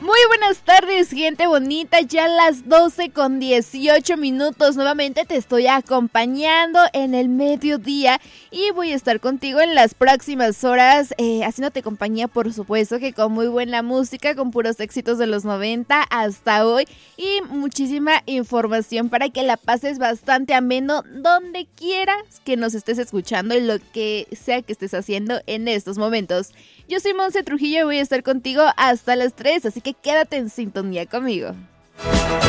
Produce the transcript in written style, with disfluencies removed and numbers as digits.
Muy buenas tardes, gente bonita, ya las 12:18. Nuevamente te estoy acompañando en el mediodía y voy a estar contigo en las próximas horas, haciéndote compañía, por supuesto, que con muy buena música, con puros éxitos de los 90 hasta hoy y muchísima información para que la pases bastante ameno donde quieras que nos estés escuchando y lo que sea que estés haciendo en estos momentos. Yo soy Monse Trujillo y voy a estar contigo hasta las 3, así que quédate en sintonía conmigo.